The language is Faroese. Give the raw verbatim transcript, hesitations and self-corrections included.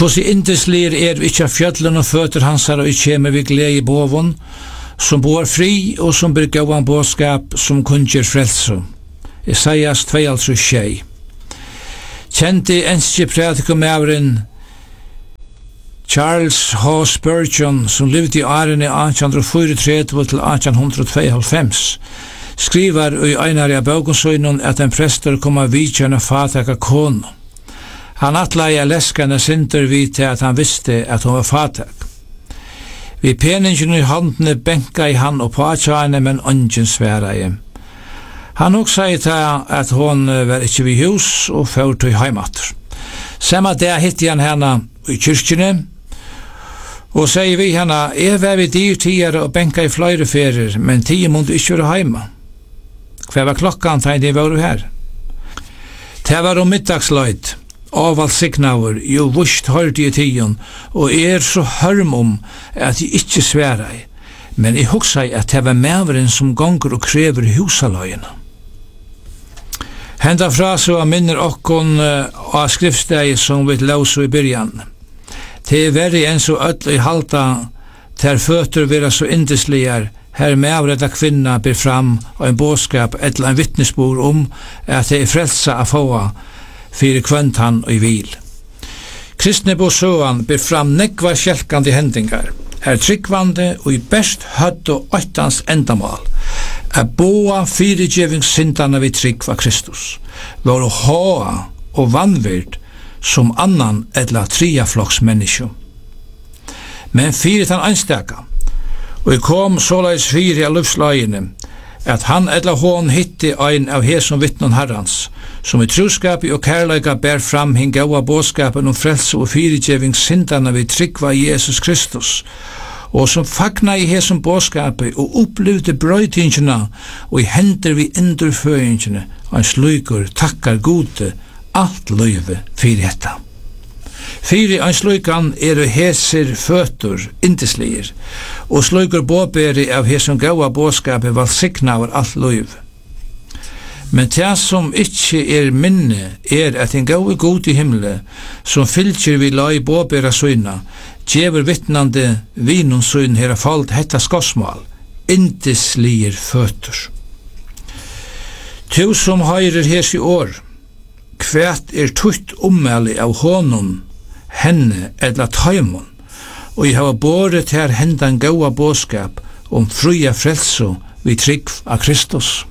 Hvordan indeslir er vi ikke av fjøtlen og føtter hans her og ikke med vi glede i båvån, som bor fri og som blir gåan båskap som kunngjør frelse. Isaias to tjei. Kjente enske pratikomæveren Charles H. Spurgeon, som levde i årene eighteen thirty-four til eighteen twenty-two, skriver i einar av bøkensøynen at en prester kom av vidtjønne fataka kone. Han atleie a leskane synder vid til at han visste at hun var fatak. Vi peningen i håndene benka i han og påtjane, men ånden sværa i. Han også sier til at hun var ikke vid hus og ført til heimater. Samme det hitte han henne i kyrkjene, og sier vi henne, jeg var vi dyr tiere og benka i flere ferier, men tio måtte ikke være heima. Hva var klokkan til de var her? Det var om middagsløyd, avvalgt signaver, jo vust hørte i tiden, og jeg er så hørm om at jeg ikke sværa i, men jeg hugsa at det var mæveren som gonger og krever husaløyene. Henda fra så minner okkon uh, av skriftsteg som vi lausa i byrjan. Det er verre enn så ødel i halta, ter føtter vera så indesligar, her mævreda kvinna ber fram og en båskap eller en vittnesbord om at det er frelsa av fåa fyrir kvöntan og i vil. Kristne båsøan ber fram nekva skjelkande hendingar, er tryggvande og i best hødd og åttans endamal, er boa fyrirgjevingssyndana vi tryggva Kristus, var å ha og vanvirt som annan eller triaflokks menneske. Men fyrir tan einstaka, og jeg kom såleis fyrir av livsløyene, at han eller hon hitti ein av hesum vittnon herrans, som i troskapi og kærleika ber fram hin gaua båskapen om frelse og fyrirgjeving syndana vi tryggva Jesus Kristus, og som fagna i hesum båskapi og opplevde brøytingina og i hender vi endurføyingina, og en slukur takkar gode alt løyve fyrir hetta. Fyri ein slukan eru hesir føtur indeslir, og slukur båberi av hesum gaua båskapi valsignaver alt løyve. Men det som ikke er minne er at en gaue god i himle, som fylkjer vi la i båbera søyna, djever vittnande vinun søyn her har falt hetta skosmal, indeslir føtur. Tu som høyrer hes i år, kvært er tutt ommeli av honom, henne eller taimon, og jeg har båret her hendan gaua båskap om fruja frelso vi trygg av Kristus.